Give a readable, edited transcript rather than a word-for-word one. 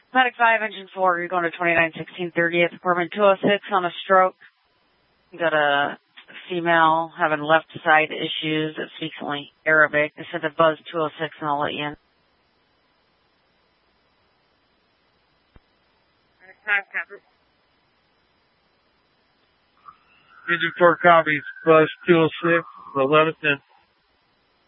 Medic 5, Engine 4, you're going to 2916 30th, apartment 206 on a stroke. You got a female having left side issues that speaks only Arabic. They said to buzz 206 and I'll let you in. Engine 4 copies, buzz 206, 11th and